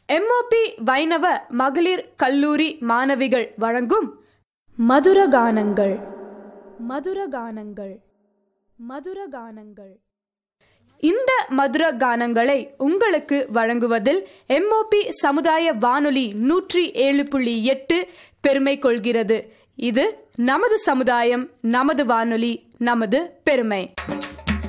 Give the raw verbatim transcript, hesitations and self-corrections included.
MOP வைணவ மகளிர் கல்லூரி மாணவிகள் வழங்கும் மதுரகானங்கள் மதுரகானங்கள் மதுரகானங்கள் இந்த மதுர கானங்களை உங்களுக்கு வழங்குவதில் எம்ஓபி சமுதாய வானொலி நூற்றி ஏழு புள்ளி எட்டு பெருமை கொள்கிறது. இது நமது சமுதாயம், நமது வானொலி, நமது பெருமை.